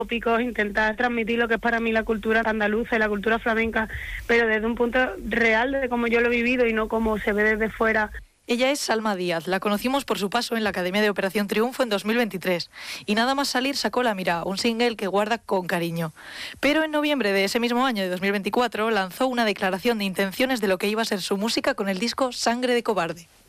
tópicos, intentar transmitir lo que es para mí la cultura andaluza y la cultura flamenca, pero desde un punto real de cómo yo lo he vivido y no como se ve desde fuera. Ella es Salma Díaz, la conocimos por su paso en la Academia de Operación Triunfo en 2023 y nada más salir sacó La Mirá, un single que guarda con cariño. Pero en noviembre de ese mismo año de 2024 lanzó una declaración de intenciones de lo que iba a ser su música con el disco Sangre de Cobarde.